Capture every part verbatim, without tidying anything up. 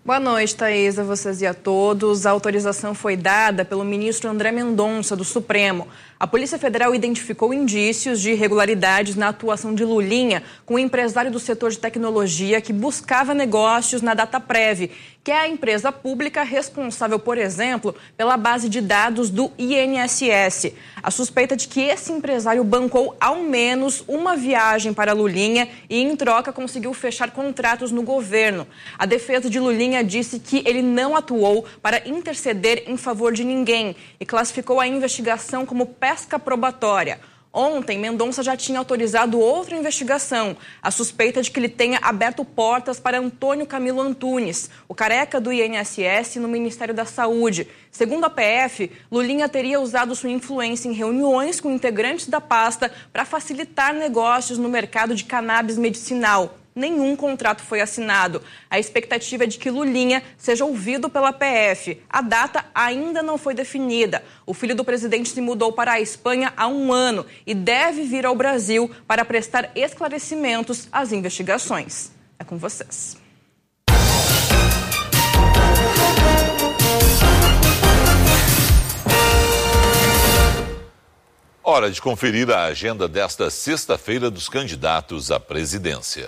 Boa noite, Thaís, a vocês e a todos. A autorização foi dada pelo ministro André Mendonça, do Supremo. A Polícia Federal identificou indícios de irregularidades na atuação de Lulinha com um empresário do setor de tecnologia que buscava negócios na Dataprev, que é a empresa pública responsável, por exemplo, pela base de dados do I N S S. A suspeita de que esse empresário bancou ao menos uma viagem para Lulinha e, em troca, conseguiu fechar contratos no governo. A defesa de Lulinha disse que ele não atuou para interceder em favor de ninguém e classificou a investigação como pesca probatória. Ontem, Mendonça já tinha autorizado outra investigação, a suspeita de que ele tenha aberto portas para Antônio Camilo Antunes, o careca do I N S S no Ministério da Saúde. Segundo a P F, Lulinha teria usado sua influência em reuniões com integrantes da pasta para facilitar negócios no mercado de cannabis medicinal. Nenhum contrato foi assinado. A expectativa é de que Lulinha seja ouvido pela P F. A data ainda não foi definida. O filho do presidente se mudou para a Espanha há um ano e deve vir ao Brasil para prestar esclarecimentos às investigações. É com vocês. Hora de conferir a agenda desta sexta-feira dos candidatos à presidência.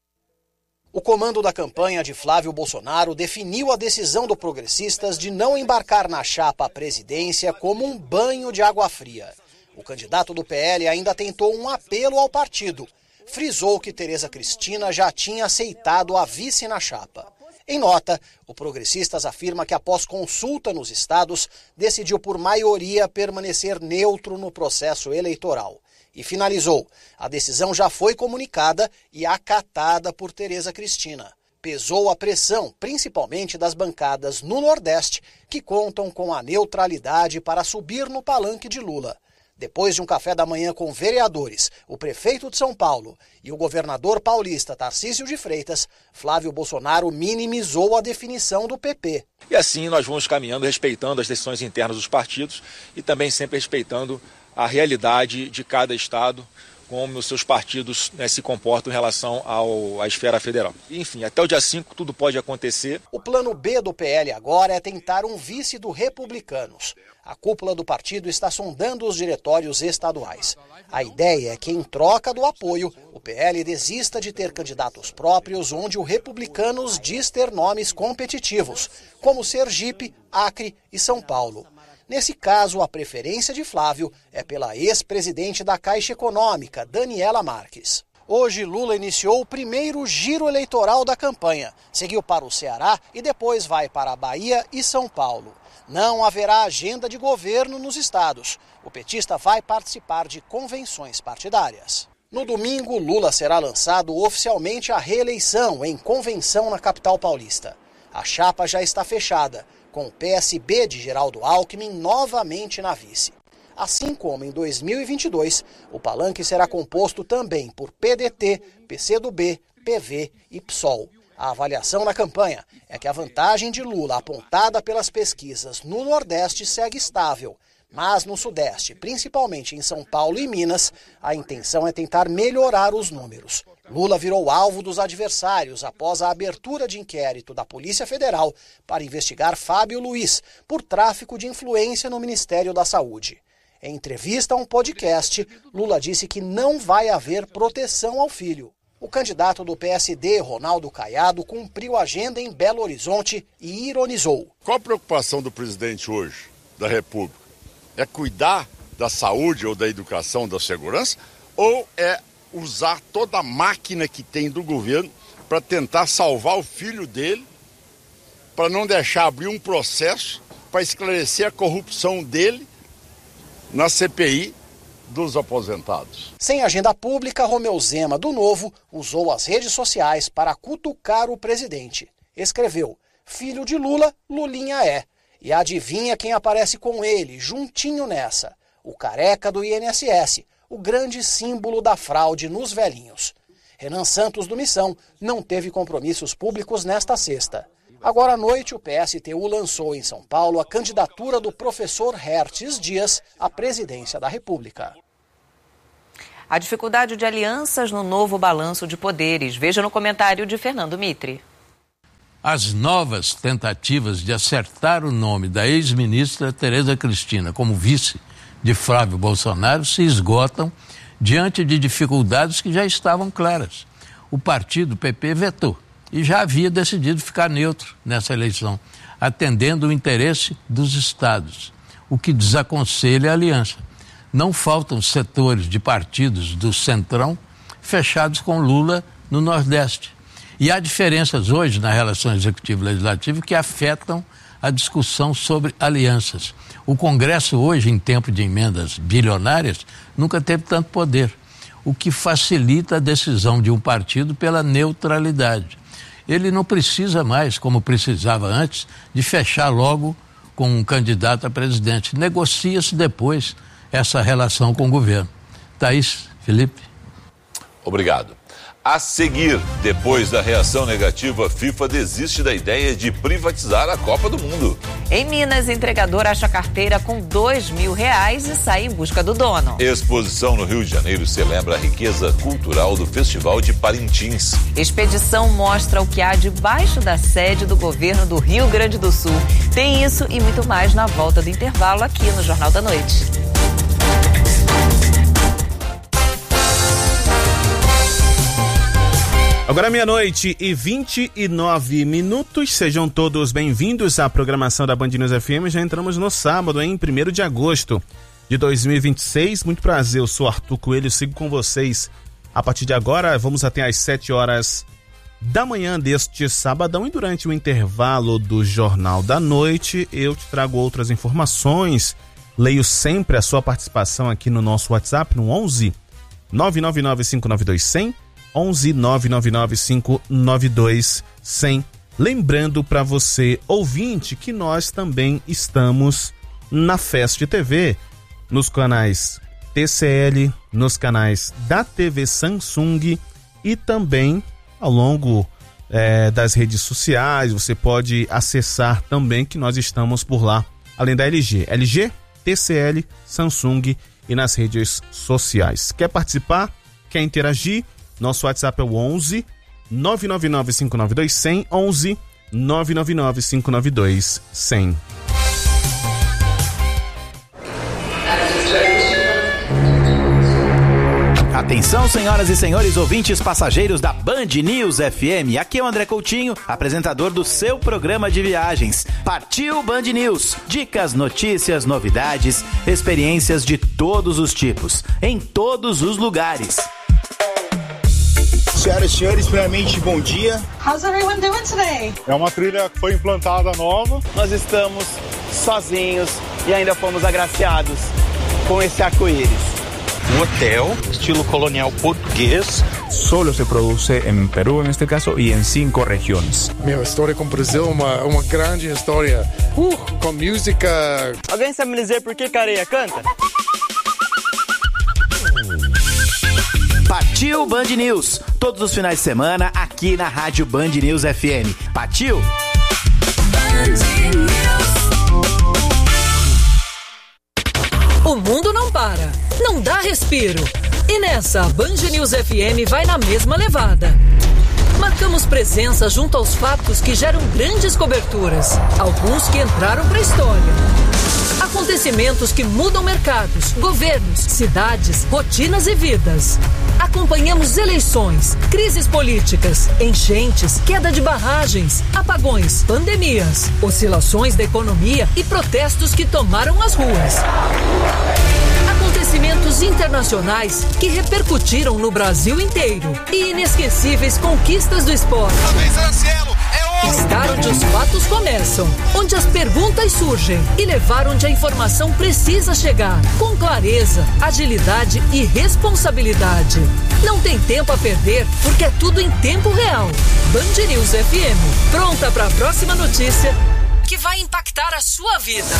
O comando da campanha de Flávio Bolsonaro definiu a decisão do Progressistas de não embarcar na chapa à presidência como um banho de água fria. O candidato do P L ainda tentou um apelo ao partido. Frisou que Tereza Cristina já tinha aceitado a vice na chapa. Em nota, o Progressistas afirma que, após consulta nos estados, decidiu por maioria permanecer neutro no processo eleitoral. E finalizou: a decisão já foi comunicada e acatada por Tereza Cristina. Pesou a pressão, principalmente das bancadas no Nordeste, que contam com a neutralidade para subir no palanque de Lula. Depois de um café da manhã com vereadores, o prefeito de São Paulo e o governador paulista Tarcísio de Freitas, Flávio Bolsonaro minimizou a definição do P P. E assim nós vamos caminhando, respeitando as decisões internas dos partidos e também sempre respeitando a realidade de cada estado, como os seus partidos, né, se comportam em relação ao, à esfera federal. Enfim, até o dia cinco tudo pode acontecer. O plano B do P L agora é tentar um vice do Republicanos. A cúpula do partido está sondando os diretórios estaduais. A ideia é que, em troca do apoio, o P L desista de ter candidatos próprios onde o Republicanos diz ter nomes competitivos, como Sergipe, Acre e São Paulo. Nesse caso, a preferência de Flávio é pela ex-presidente da Caixa Econômica, Daniela Marques. Hoje, Lula iniciou o primeiro giro eleitoral da campanha. Seguiu para o Ceará e depois vai para a Bahia e São Paulo. Não haverá agenda de governo nos estados. O petista vai participar de convenções partidárias. No domingo, Lula será lançado oficialmente à reeleição em convenção na capital paulista. A chapa já está fechada, com o P S B de Geraldo Alckmin novamente na vice. Assim como em dois mil e vinte e dois, o palanque será composto também por P D T, P C do B, P V e P SOL. A avaliação na campanha é que a vantagem de Lula apontada pelas pesquisas no Nordeste segue estável, mas no Sudeste, principalmente em São Paulo e Minas, a intenção é tentar melhorar os números. Lula virou alvo dos adversários após a abertura de inquérito da Polícia Federal para investigar Fábio Luiz por tráfico de influência no Ministério da Saúde. Em entrevista a um podcast, Lula disse que não vai haver proteção ao filho. O candidato do P S D, Ronaldo Caiado, cumpriu a agenda em Belo Horizonte e ironizou. Qual a preocupação do presidente hoje, da República? É cuidar da saúde ou da educação, da segurança? Ou é usar toda a máquina que tem do governo para tentar salvar o filho dele, para não deixar abrir um processo para esclarecer a corrupção dele na C P I dos aposentados? Sem agenda pública, Romeu Zema, do Novo, usou as redes sociais para cutucar o presidente. Escreveu: filho de Lula, Lulinha é. E adivinha quem aparece com ele, juntinho nessa? O careca do I N S S, o grande símbolo da fraude nos velhinhos. Renan Santos, do Missão, não teve compromissos públicos nesta sexta. Agora à noite, o P S T U lançou em São Paulo a candidatura do professor Hertes Dias à presidência da República. A dificuldade de alianças no novo balanço de poderes. Veja no comentário de Fernando Mitre. as novas tentativas de acertar o nome da ex-ministra Tereza Cristina como vice de Flávio Bolsonaro se esgotam diante de dificuldades que já estavam claras. O partido P P vetou e já havia decidido ficar neutro nessa eleição, atendendo o interesse dos estados, o que desaconselha a aliança. Não faltam setores de partidos do Centrão fechados com Lula no Nordeste. E há diferenças hoje na relação executivo-legislativo que afetam a discussão sobre alianças. O Congresso hoje, em tempo de emendas bilionárias, nunca teve tanto poder, o que facilita a decisão de um partido pela neutralidade. Ele não precisa mais, como precisava antes, de fechar logo com um candidato a presidente. Negocia-se depois essa relação com o governo. Thaís, Felipe. Obrigado. A seguir, depois da reação negativa, a FIFA desiste da ideia de privatizar a Copa do Mundo. Em Minas, entregador acha carteira com dois mil reais e sai em busca do dono. Exposição no Rio de Janeiro celebra a riqueza cultural do Festival de Parintins. Expedição mostra o que há debaixo da sede do governo do Rio Grande do Sul. Tem isso e muito mais na volta do intervalo aqui no Jornal da Noite. Agora meia-noite e vinte e nove minutos, sejam todos bem-vindos à programação da Band News F M. Já entramos no sábado, em primeiro de agosto de dois mil e vinte e seis. Muito prazer, eu sou Arthur Coelho, sigo com vocês a partir de agora. Vamos até às sete horas da manhã deste sabadão e durante o intervalo do Jornal da Noite eu te trago outras informações. Leio sempre a sua participação aqui no nosso WhatsApp no onze nove nove nove cinco nove dois zero zero. onze nove nove nove cinco nove dois zero zero. Lembrando para você, ouvinte, que nós também estamos na Fest T V, nos canais T C L, nos canais da T V Samsung e também ao longo é, das redes sociais. Você pode acessar também que nós estamos por lá, além da L G. L G, T C L, Samsung e nas redes sociais. Quer participar? Quer interagir? Nosso WhatsApp é o onze nove nove nove cinco nove dois zero zero, onze nove nove nove cinco nove dois zero zero. Atenção, senhoras e senhores ouvintes passageiros da Band News F M. Aqui é o André Coutinho, apresentador do seu programa de viagens. Partiu Band News. Dicas, notícias, novidades, experiências de todos os tipos, em todos os lugares. Senhoras e senhores, primeiramente, bom dia. How's everyone doing today? É uma trilha que foi implantada nova. Nós estamos sozinhos e ainda fomos agraciados com esse arco-íris. Um hotel, estilo colonial português. Solo se produce em Peru, neste caso, e em cinco regiões. Meu, a história com o Brasil é uma, uma grande história. Uh, com música. Alguém sabe me dizer por que Careia canta? Partiu Band News, todos os finais de semana aqui na Rádio Band News F M. Partiu? O mundo não para, não dá respiro. E nessa, a Band News F M vai na mesma levada. Marcamos presença junto aos fatos que geram grandes coberturas, alguns que entraram para a história. Acontecimentos que mudam mercados, governos, cidades, rotinas e vidas. Acompanhamos eleições, crises políticas, enchentes, queda de barragens, apagões, pandemias, oscilações da economia e protestos que tomaram as ruas. Acontecimentos internacionais que repercutiram no Brasil inteiro e inesquecíveis conquistas do esporte. Estar onde os fatos começam, onde as perguntas surgem e levar onde a informação precisa chegar, com clareza, agilidade e responsabilidade. Não tem tempo a perder, porque é tudo em tempo real. Band News F M, pronta para a próxima notícia que vai impactar a sua vida.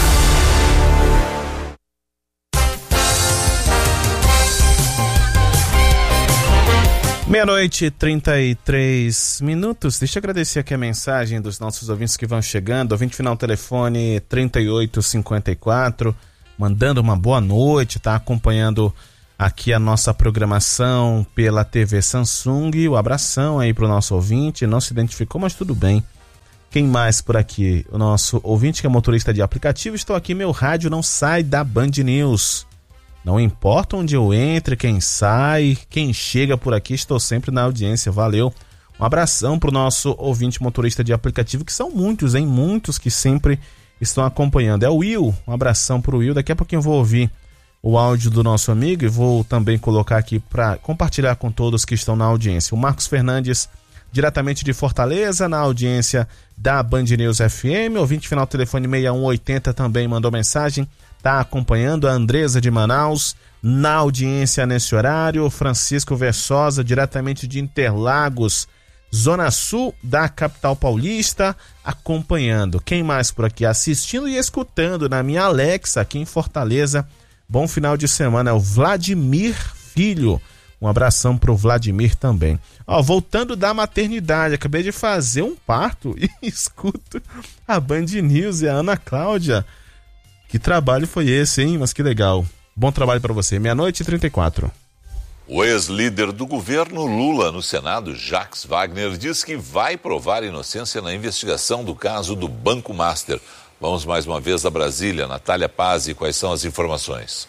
Meia-noite e trinta e três minutos. Deixa eu agradecer aqui a mensagem dos nossos ouvintes que vão chegando. Ouvinte final telefone trinta e oito cinquenta e quatro, mandando uma boa noite, tá acompanhando aqui a nossa programação pela T V Samsung. O abração aí pro nosso ouvinte, não se identificou, mas tudo bem. Quem mais por aqui? O nosso ouvinte que é motorista de aplicativo. Estou aqui, meu rádio não sai da Band News. Não importa onde eu entre, quem sai, quem chega por aqui, estou sempre na audiência. Valeu. Um abração pro nosso ouvinte motorista de aplicativo, que são muitos, hein? Muitos que sempre estão acompanhando. É o Will. Um abração pro Will. Daqui a pouquinho eu vou ouvir o áudio do nosso amigo e vou também colocar aqui para compartilhar com todos que estão na audiência. O Marcos Fernandes, diretamente de Fortaleza, na audiência da Band News F M. Ouvinte final do telefone seis um oito zero também mandou mensagem, está acompanhando. A Andresa de Manaus, na audiência nesse horário. Francisco Versosa, diretamente de Interlagos, Zona Sul da capital paulista, acompanhando. Quem mais por aqui? Assistindo e escutando na minha Alexa, aqui em Fortaleza. Bom final de semana. É o Vladimir Filho. Um abração pro Vladimir também. Ó, voltando da maternidade, acabei de fazer um parto e escuto a Band News e a Ana Cláudia. Que trabalho foi esse, hein? Mas que legal. Bom trabalho para você. Meia-noite e trinta e quatro. O ex-líder do governo Lula no Senado, Jacques Wagner, diz que vai provar inocência na investigação do caso do Banco Master. Vamos mais uma vez a Brasília. Natália Pazzi, quais são as informações?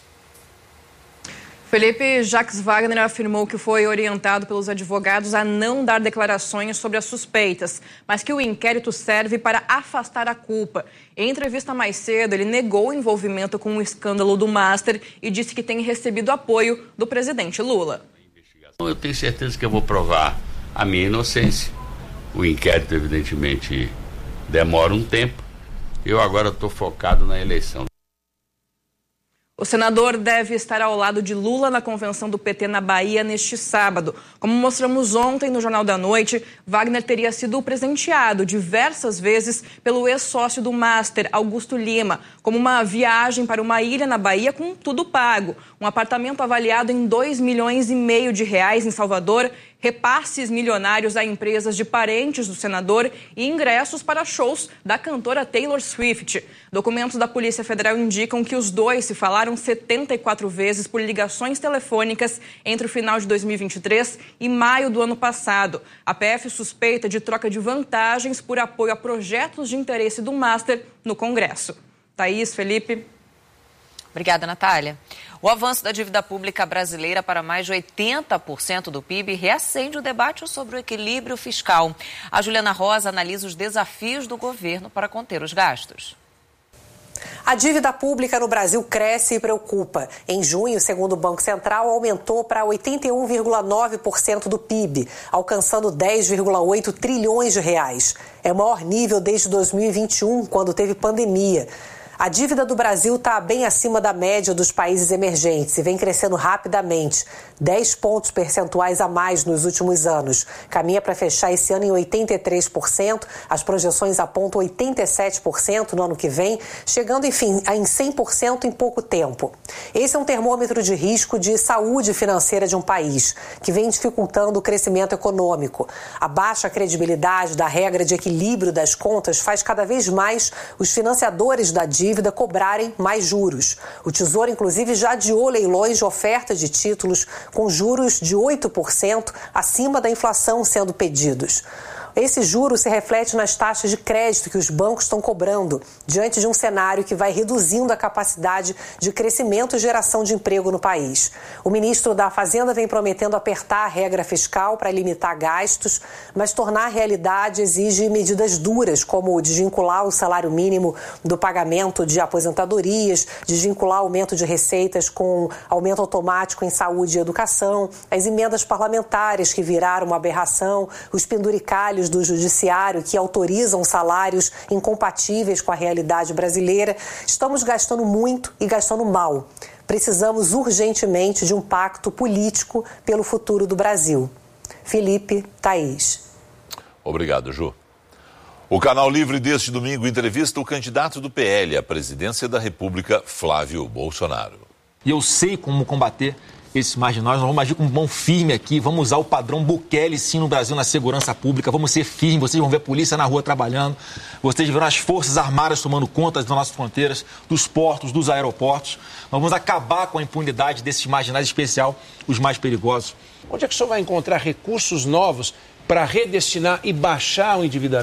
Felipe, Jacques Wagner afirmou que foi orientado pelos advogados a não dar declarações sobre as suspeitas, mas que o inquérito serve para afastar a culpa. Em entrevista mais cedo, ele negou o envolvimento com o escândalo do Master e disse que tem recebido apoio do presidente Lula. Eu tenho certeza que eu vou provar a minha inocência. O inquérito, evidentemente, demora um tempo. Eu agora estou focado na eleição. O senador deve estar ao lado de Lula na convenção do P T na Bahia neste sábado. Como mostramos ontem no Jornal da Noite, Wagner teria sido presenteado diversas vezes pelo ex-sócio do Master, Augusto Lima, como uma viagem para uma ilha na Bahia com tudo pago, um apartamento avaliado em dois milhões e meio de reais em Salvador, repasses milionários a empresas de parentes do senador e ingressos para shows da cantora Taylor Swift. Documentos da Polícia Federal indicam que os dois se falaram setenta e quatro vezes por ligações telefônicas entre o final de dois mil e vinte e três e maio do ano passado. A P F suspeita de troca de vantagens por apoio a projetos de interesse do Master no Congresso. Thaís, Felipe. Obrigada, Natália. O avanço da dívida pública brasileira para mais de oitenta por cento do P I B reacende o debate sobre o equilíbrio fiscal. A Juliana Rosa analisa os desafios do governo para conter os gastos. A dívida pública no Brasil cresce e preocupa. Em junho, segundo o Banco Central, aumentou para oitenta e um vírgula nove por cento do P I B, alcançando dez vírgula oito trilhões de reais. É o maior nível desde dois mil e vinte e um, quando teve pandemia. A dívida do Brasil está bem acima da média dos países emergentes e vem crescendo rapidamente, dez pontos percentuais a mais nos últimos anos. Caminha para fechar esse ano em oitenta e três por cento, as projeções apontam oitenta e sete por cento no ano que vem, chegando, enfim, a em cem por cento em pouco tempo. Esse é um termômetro de risco de saúde financeira de um país, que vem dificultando o crescimento econômico. A baixa credibilidade da regra de equilíbrio das contas faz cada vez mais os financiadores da dívida dívida cobrarem mais juros. O Tesouro, inclusive, já adiou leilões de oferta de títulos com juros de oito por cento acima da inflação sendo pedidos. Esse juro se reflete nas taxas de crédito que os bancos estão cobrando, diante de um cenário que vai reduzindo a capacidade de crescimento e geração de emprego no país. O ministro da Fazenda vem prometendo apertar a regra fiscal para limitar gastos, mas tornar realidade exige medidas duras, como desvincular o salário mínimo do pagamento de aposentadorias, desvincular aumento de receitas com aumento automático em saúde e educação, as emendas parlamentares que viraram uma aberração, os penduricalhos do judiciário que autorizam salários incompatíveis com a realidade brasileira. Estamos gastando muito e gastando mal. Precisamos urgentemente de um pacto político pelo futuro do Brasil. Felipe, Thaís. Obrigado, Ju. O Canal Livre deste domingo entrevista o candidato do P L à presidência da República, Flávio Bolsonaro. E eu sei como combater esses marginais, nós vamos agir com mão firme aqui, vamos usar o padrão Bukele sim no Brasil na segurança pública, vamos ser firmes, vocês vão ver a polícia na rua trabalhando, vocês verão as forças armadas tomando conta das nossas fronteiras, dos portos, dos aeroportos. Nós vamos acabar com a impunidade desses marginais, em especial os mais perigosos. Onde é que o senhor vai encontrar recursos novos para redestinar e baixar o endividamento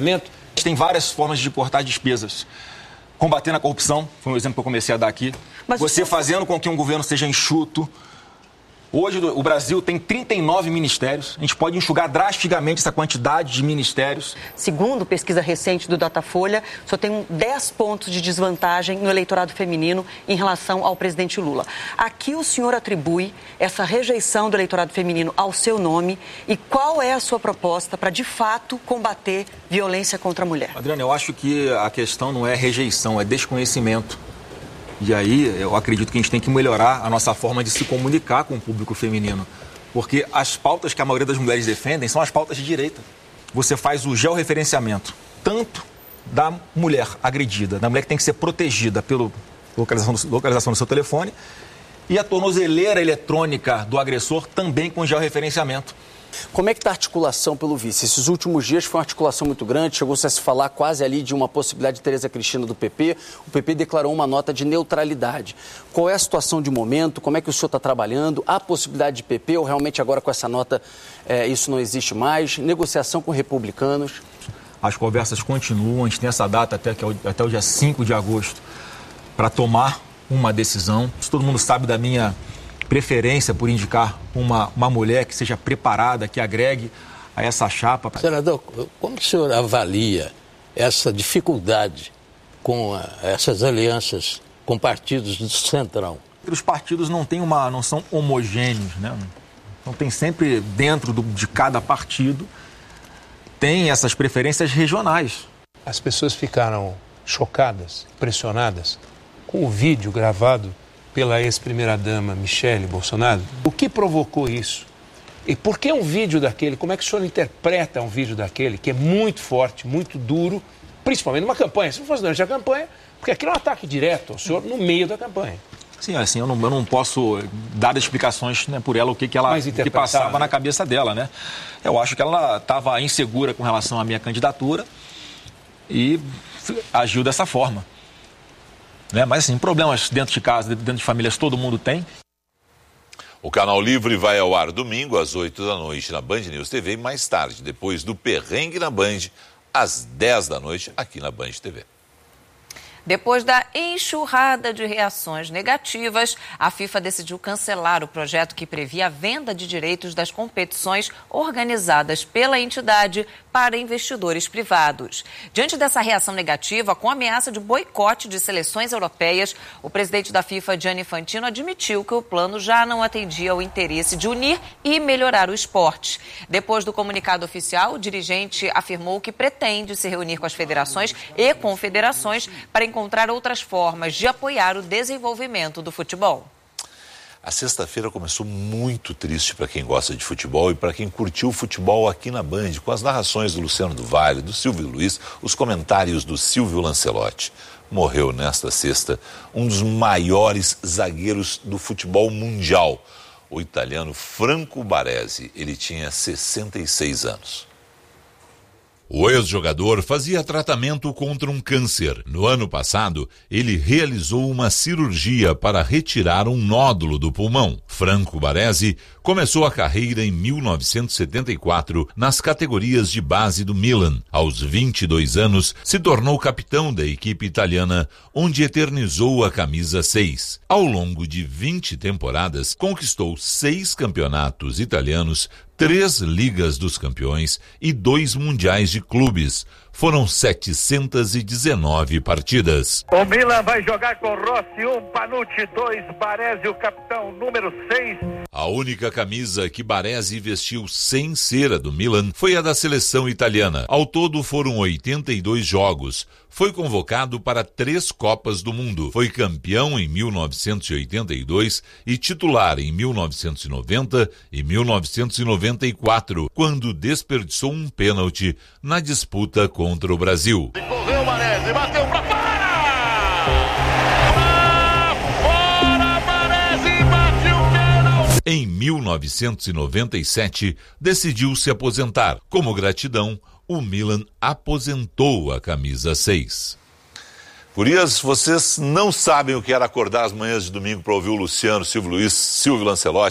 Tem várias formas de cortar despesas. Combatendo a corrupção, foi um exemplo que eu comecei a dar aqui. Mas você fazendo com que um governo seja enxuto. Hoje o Brasil tem trinta e nove ministérios. A gente pode enxugar drasticamente essa quantidade de ministérios. Segundo pesquisa recente do Datafolha, só tem dez pontos de desvantagem no eleitorado feminino em relação ao presidente Lula. Aqui o senhor atribui essa rejeição do eleitorado feminino ao seu nome e qual é a sua proposta para, de fato, combater violência contra a mulher? Adriana, eu acho que a questão não é rejeição, é desconhecimento. E aí, eu acredito que a gente tem que melhorar a nossa forma de se comunicar com o público feminino. Porque as pautas que a maioria das mulheres defendem são as pautas de direita. Você faz o georreferenciamento, tanto da mulher agredida, da mulher que tem que ser protegida pela localização do, localização do seu telefone, e a tornozeleira eletrônica do agressor também com georreferenciamento. Como é que está a articulação pelo vice? Esses últimos dias foi uma articulação muito grande, chegou-se a se falar quase ali de uma possibilidade de Tereza Cristina do P P. O P P declarou uma nota de neutralidade. Qual é a situação de momento? Como é que o senhor está trabalhando? Há possibilidade de P P ou realmente agora com essa nota é, isso não existe mais? Negociação com republicanos? As conversas continuam, a gente tem essa data até, que é o, até o dia cinco de agosto para tomar uma decisão. Todo mundo sabe da minha preferência por indicar uma, uma mulher que seja preparada, que agregue a essa chapa. Senador, como o senhor avalia essa dificuldade com a, essas alianças com partidos do Centrão? Os partidos não, têm uma, não são homogêneos, né? Então tem sempre dentro do, de cada partido, tem essas preferências regionais. As pessoas ficaram chocadas, pressionadas com o vídeo gravado pela ex-primeira-dama Michele Bolsonaro. O que provocou isso? E por que um vídeo daquele? Como é que o senhor interpreta um vídeo daquele que é muito forte, muito duro, principalmente numa campanha? Se não fosse durante a campanha, porque aquilo é um ataque direto ao senhor no meio da campanha. Sim, assim, eu não, eu não posso dar explicações, né, por ela, o que, que ela que passava, né, na cabeça dela, né? Eu acho que ela estava insegura com relação à minha candidatura e agiu dessa forma. Né? Mas, assim, problemas dentro de casa, dentro de famílias, todo mundo tem. O Canal Livre vai ao ar domingo às oito da noite na Band News T V e mais tarde, depois do Perrengue na Band, às dez da noite aqui na Band T V. Depois da enxurrada de reações negativas, a FIFA decidiu cancelar o projeto que previa a venda de direitos das competições organizadas pela entidade para investidores privados. Diante dessa reação negativa, com ameaça de boicote de seleções europeias, o presidente da FIFA, Gianni Infantino, admitiu que o plano já não atendia ao interesse de unir e melhorar o esporte. Depois do comunicado oficial, o dirigente afirmou que pretende se reunir com as federações e confederações para encontrar outras formas de apoiar o desenvolvimento do futebol. A sexta-feira começou muito triste para quem gosta de futebol e para quem curtiu o futebol aqui na Band, com as narrações do Luciano do Vale, do Silvio Luiz, os comentários do Silvio Lancelotti. Morreu nesta sexta um dos maiores zagueiros do futebol mundial, o italiano Franco Baresi. Ele tinha sessenta e seis anos. O ex-jogador fazia tratamento contra um câncer. No ano passado, ele realizou uma cirurgia para retirar um nódulo do pulmão. Franco Baresi começou a carreira em mil novecentos e setenta e quatro nas categorias de base do Milan. Aos vinte e dois anos, se tornou capitão da equipe italiana, onde eternizou a camisa seis. Ao longo de vinte temporadas, conquistou seis campeonatos italianos, três Ligas dos Campeões e dois Mundiais de Clubes. Foram setecentas e dezenove partidas. O Milan vai jogar com Rossi um, Panucci dois, Baresi o capitão número seis. A única camisa que Baresi vestiu sem ser a do Milan foi a da seleção italiana. Ao todo foram oitenta e dois jogos. Foi convocado para três Copas do Mundo. Foi campeão em mil novecentos e oitenta e dois e titular em mil novecentos e noventa e mil novecentos e noventa e quatro, quando desperdiçou um pênalti na disputa contra o Brasil. Correu Baresi, bateu pra fora! Pra fora, Baresi, bate o pênalti! Em mil novecentos e noventa e sete, decidiu se aposentar. Como gratidão, o Milan aposentou a camisa seis. Gurias, vocês não sabem o que era acordar às manhãs de domingo para ouvir o Luciano, Silvio Luiz, Silvio Lancelotti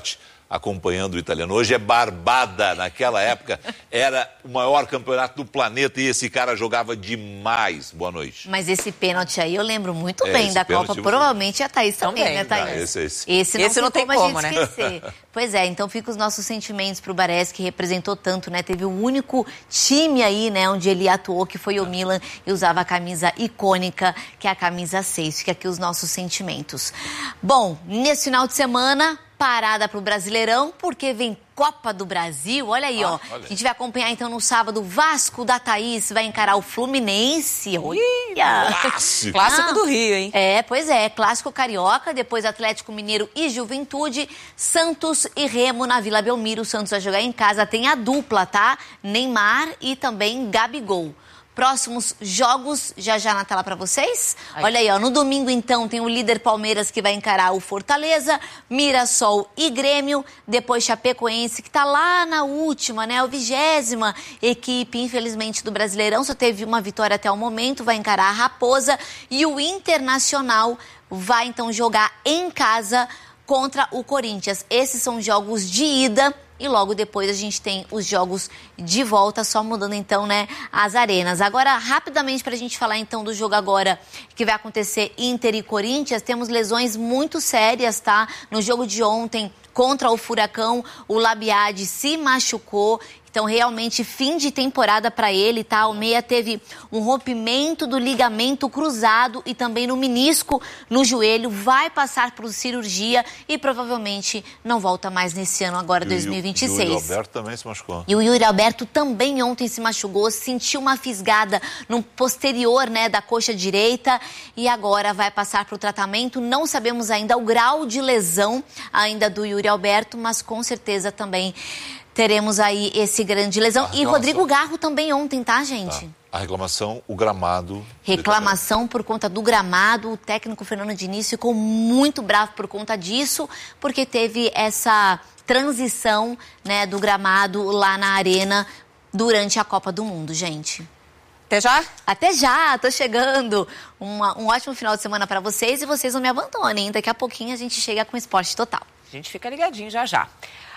acompanhando o italiano. Hoje é barbada. Naquela época era o maior campeonato do planeta e esse cara jogava demais. Boa noite. Mas esse pênalti aí eu lembro muito É, bem esse da pênalti Copa. você- Provavelmente a Thaís também, Também. né, Thaís? Ah, esse, esse. Esse não, Esse não tem tem como, como, a gente né? esquecer. Pois é, então fica os nossos sentimentos pro Baresi, que representou tanto, né? Teve o único time aí, né, onde ele atuou, que foi o Milan, e usava a camisa icônica, que é a camisa seis. Fica aqui os nossos sentimentos. Bom, nesse final de semana, parada pro Brasileirão, porque vem Copa do Brasil. Olha aí, Ah, ó. olha. A gente vai acompanhar então no sábado, Vasco da Thaís vai encarar o Fluminense. Olha! Clássico. Clássico do Rio, hein? É, pois é, clássico carioca, depois Atlético Mineiro e Juventude, Santos e Remo na Vila Belmiro. O Santos vai jogar em casa, tem a dupla, tá? Neymar e também Gabigol. Próximos jogos, já já na tela pra vocês. Aí. Olha aí, ó, no domingo então tem o líder Palmeiras que vai encarar o Fortaleza, Mirassol e Grêmio, depois Chapecoense que tá lá na última, né, o vigésima equipe, infelizmente, do Brasileirão, só teve uma vitória até o momento, vai encarar a Raposa e o Internacional vai então jogar em casa contra o Corinthians. Esses são jogos de ida e logo depois a gente tem os jogos de volta, só mudando então, né, as arenas. Agora, rapidamente, para a gente falar então do jogo agora que vai acontecer Inter e Corinthians, temos lesões muito sérias, tá? No jogo de ontem contra o Furacão, o Labiade se machucou. Então, realmente, fim de temporada para ele, tá? O meia teve um rompimento do ligamento cruzado e também no menisco no joelho. Vai passar por cirurgia e provavelmente não volta mais nesse ano agora, dois mil e vinte e seis. E o Yuri Alberto também se machucou. E o Yuri Alberto também ontem se machucou, sentiu uma fisgada no posterior, né, da coxa direita e agora vai passar para o tratamento. Não sabemos ainda o grau de lesão ainda do Yuri Alberto, mas com certeza também teremos aí esse grande lesão. E Rodrigo Garro também ontem, tá, gente? Tá. A reclamação, o gramado. Reclamação por conta do gramado. O técnico Fernando Diniz ficou muito bravo por conta disso, porque teve essa transição, né, do gramado lá na arena durante a Copa do Mundo, gente. Até já? Até já, tô chegando. Uma, um ótimo final de semana para vocês e vocês não me abandonem, hein? Daqui a pouquinho a gente chega com Esporte Total. A gente fica ligadinho já já.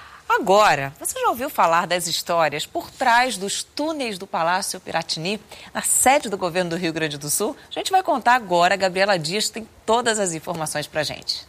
Agora, você já ouviu falar das histórias por trás dos túneis do Palácio Piratini, na sede do governo do Rio Grande do Sul? A gente vai contar agora. A Gabriela Dias tem todas as informações pra gente.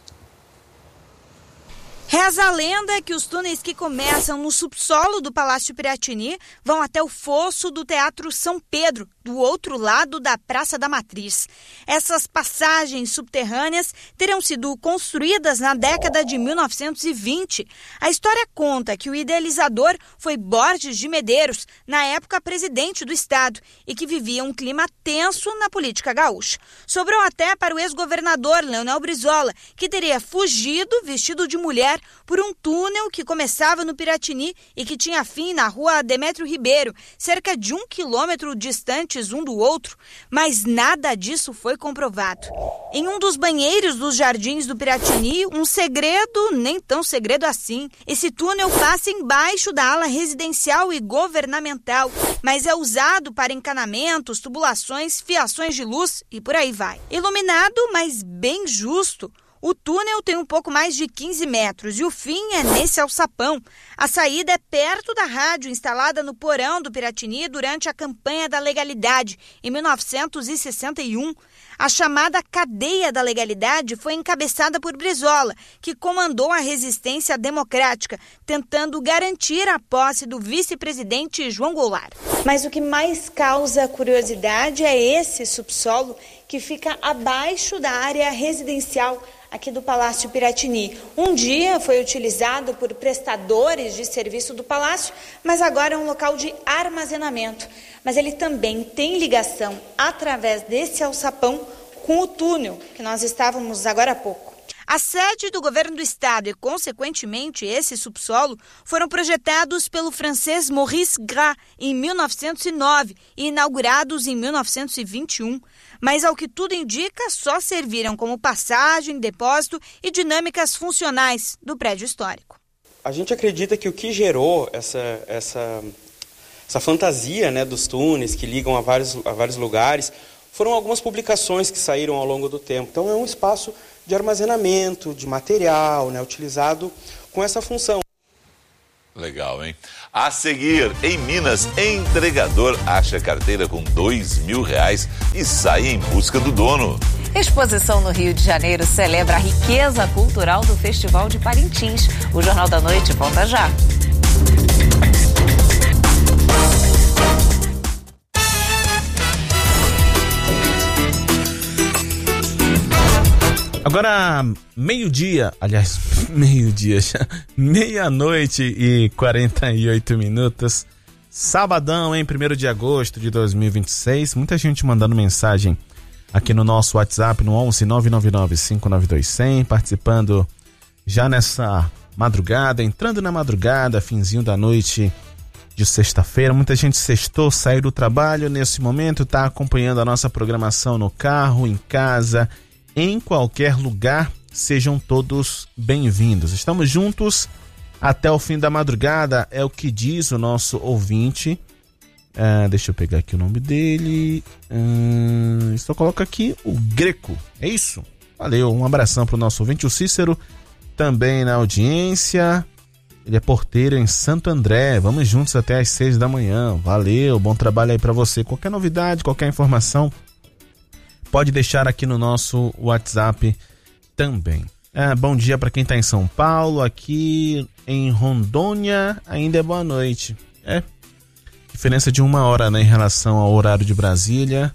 Reza a lenda que os túneis que começam no subsolo do Palácio Piratini vão até o fosso do Teatro São Pedro, do outro lado da Praça da Matriz. Essas passagens subterrâneas terão sido construídas na década de mil novecentos e vinte. A história conta que o idealizador foi Borges de Medeiros, na época presidente do estado, e que vivia um clima tenso na política gaúcha. Sobrou até para o ex-governador Leonel Brizola, que teria fugido vestido de mulher por um túnel que começava no Piratini e que tinha fim na rua Demétrio Ribeiro, cerca de um quilômetro distantes um do outro, mas nada disso foi comprovado. Em um dos banheiros dos jardins do Piratini, um segredo, nem tão segredo assim. Esse túnel passa embaixo da ala residencial e governamental, mas é usado para encanamentos, tubulações, fiações de luz e por aí vai. Iluminado, mas bem justo. O túnel tem um pouco mais de quinze metros e o fim é nesse alçapão. A saída é perto da rádio instalada no porão do Piratini durante a campanha da legalidade, em mil novecentos e sessenta e um. A chamada cadeia da legalidade foi encabeçada por Brizola, que comandou a resistência democrática, tentando garantir a posse do vice-presidente João Goulart. Mas o que mais causa curiosidade é esse subsolo que fica abaixo da área residencial aqui do Palácio Piratini. Um dia foi utilizado por prestadores de serviço do Palácio, mas agora é um local de armazenamento. Mas ele também tem ligação, através desse alçapão, com o túnel que nós estávamos agora há pouco. A sede do governo do estado e, consequentemente, esse subsolo foram projetados pelo francês Maurice Gras em mil novecentos e nove e inaugurados em mil novecentos e vinte e um. Mas, ao que tudo indica, só serviram como passagem, depósito e dinâmicas funcionais do prédio histórico. A gente acredita que o que gerou essa, essa, essa fantasia, né, dos túneis que ligam a vários, a vários lugares foram algumas publicações que saíram ao longo do tempo. Então, é um espaço de armazenamento, de material, né, utilizado com essa função. A seguir, em Minas, entregador acha carteira com dois mil reais e sai em busca do dono. Exposição no Rio de Janeiro celebra a riqueza cultural do Festival de Parintins. O Jornal da Noite volta já. Agora, meio-dia, aliás, meio-dia já, meia-noite e quarenta e oito minutos, sabadão, hein, primeiro de agosto de dois mil e vinte e seis, muita gente mandando mensagem aqui no nosso WhatsApp, no onze nove nove nove cinco nove dois zero zero, participando já nessa madrugada, entrando na madrugada, finzinho da noite de sexta-feira, muita gente sextou, saiu do trabalho nesse momento, tá acompanhando a nossa programação no carro, em casa, em qualquer lugar, sejam todos bem-vindos. Estamos juntos até o fim da madrugada, é o que diz o nosso ouvinte. Ah, deixa eu pegar aqui o nome dele. Ah, só coloca aqui o Greco, é isso? Valeu, um abração para o nosso ouvinte, o Cícero, também na audiência. Ele é porteiro em Santo André. Vamos juntos até às seis da manhã. Valeu, bom trabalho aí para você. Qualquer novidade, qualquer informação, pode deixar aqui no nosso WhatsApp também. Ah, bom dia para quem está em São Paulo, aqui em Rondônia ainda é boa noite. É, diferença de uma hora, né, em relação ao horário de Brasília.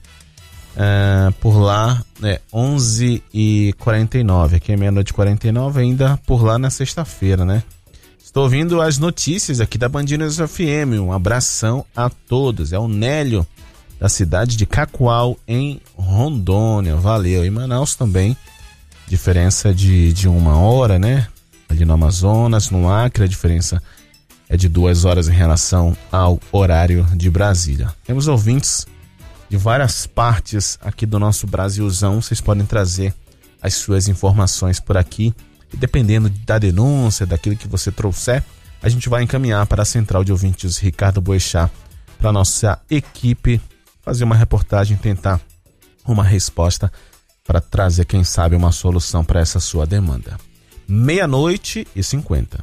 Ah, por lá, né, onze e quarenta e nove, aqui é meia-noite e quarenta e nove, ainda por lá na sexta-feira, né? Estou ouvindo as notícias aqui da Band News F M, um abração a todos, é o Nélio, da cidade de Cacoal, em Rondônia. Valeu. Em Manaus também, diferença de, de uma hora, né? Ali no Amazonas, no Acre, a diferença é de duas horas em relação ao horário de Brasília. Temos ouvintes de várias partes aqui do nosso Brasilzão. Vocês podem trazer as suas informações por aqui. E dependendo da denúncia, daquilo que você trouxer, a gente vai encaminhar para a Central de Ouvintes Ricardo Boechat, para a nossa equipe fazer uma reportagem, tentar uma resposta para trazer, quem sabe, uma solução para essa sua demanda. Meia-noite e cinquenta.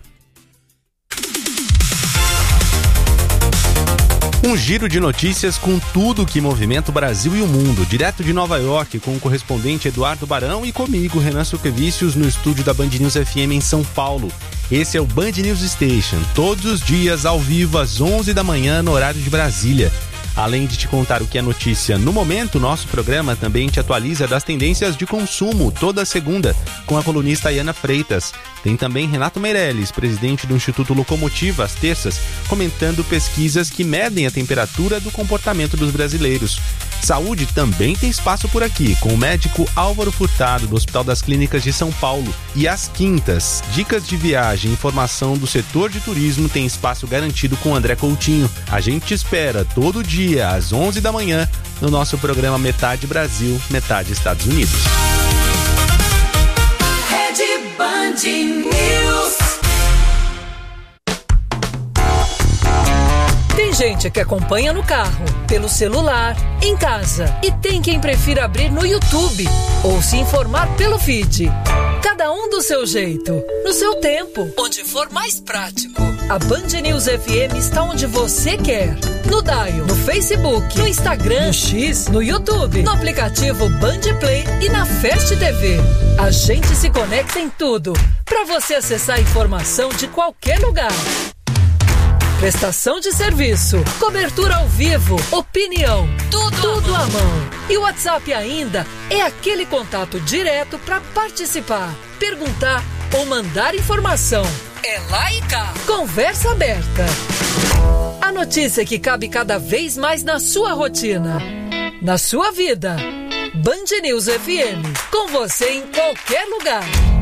Um giro de notícias com tudo que movimenta o Brasil e o mundo. Direto de Nova York, com o correspondente Eduardo Barão e comigo, Renan Suquevicius, no estúdio da Band News F M em São Paulo. Esse é o Band News Station, todos os dias ao vivo às onze da manhã no horário de Brasília. Além de te contar o que é notícia no momento, nosso programa também te atualiza das tendências de consumo toda segunda, com a colunista Ayana Freitas. Tem também Renato Meirelles, presidente do Instituto Locomotiva, às terças, comentando pesquisas que medem a temperatura do comportamento dos brasileiros. Saúde também tem espaço por aqui, com o médico Álvaro Furtado, do Hospital das Clínicas de São Paulo. E às quintas, dicas de viagem e informação do setor de turismo tem espaço garantido com André Coutinho. A gente te espera todo dia, às onze da manhã, no nosso programa Metade Brasil, Metade Estados Unidos. Rede Band News. Tem gente que acompanha no carro, pelo celular, em casa, e tem quem prefira abrir no YouTube ou se informar pelo feed. Cada um do seu jeito, no seu tempo, onde for mais prático. A Band News F M está onde você quer. No Dial, no Facebook, no Instagram, no X, no YouTube, no aplicativo Band Play e na Fast T V. A gente se conecta em tudo, para você acessar a informação de qualquer lugar. Prestação de serviço, cobertura ao vivo, opinião, tudo, tudo à mão. E o WhatsApp ainda é aquele contato direto para participar, perguntar ou mandar informação. É lá e cá. Conversa aberta. A notícia que cabe cada vez mais na sua rotina, na sua vida. Band News F M, com você em qualquer lugar.